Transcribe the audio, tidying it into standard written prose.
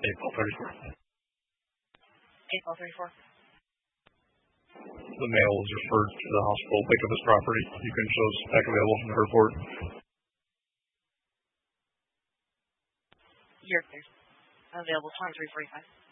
April 34th. April 34th. The male was referred to the hospital, picked up his property. You can show us back available from the report. You're clear. Available 23:45.